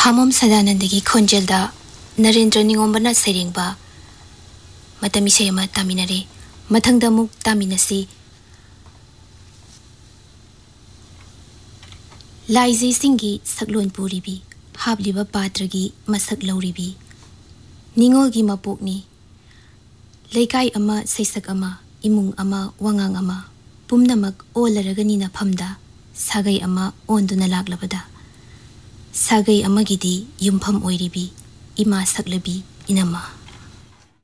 हामोम सदानंदगी खोंजेलदा नरेंद्र निंगोंबना सेरेंगबा मतमी सेमा तामिनरे मथंगदा मुक तामिनसी लाइजे सिंगी सकलोन पुरीबी हाबलिबा पात्रगी मसक लौरीबी निंगोलगी मपोकनी लेकाई अमा सैसक अमा इमुंग अमा वांगांग अमा पुमनमक ओलरगनी नफमदा सागै अमा ओंदुना लागलबदा सागै अमगिदी युमफम ओइरिबी इमा सकलबी इनमा